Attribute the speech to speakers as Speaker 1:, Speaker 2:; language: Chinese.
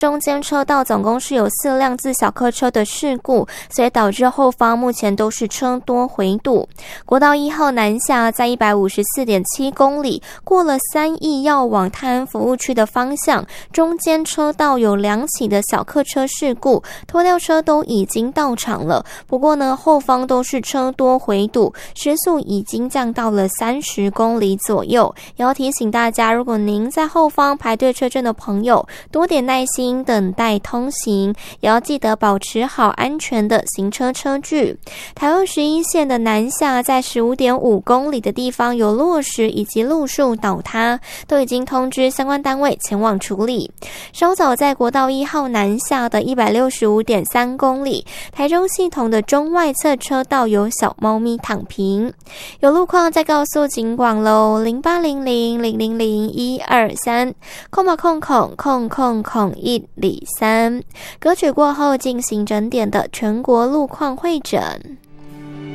Speaker 1: 中间车道总共是有4辆自小客车的事故，所以导致后方目前都是车多回堵。国道1号南下在 154.7 公里，过了3义要往泰安服务区的方向，中间车道有2起的小客车事故，拖吊车都已经到场了。不过呢，后方都是车多回堵，时速已经降到了30公里左右。也要提醒大家，如果您在后方排队车阵的朋友，多点耐心等待通行，也要记得保持好安全的行车车距。台21线的南下在 15.5 公里的地方有落石以及路树倒塌，都已经通知相关单位前往处理。稍早在国道1号南下的 165.3 公里，台中系统的中外侧车道有小猫咪躺平。有路况再告诉警广喽，0800000123，103。歌曲过后进行整点的全国路况会诊。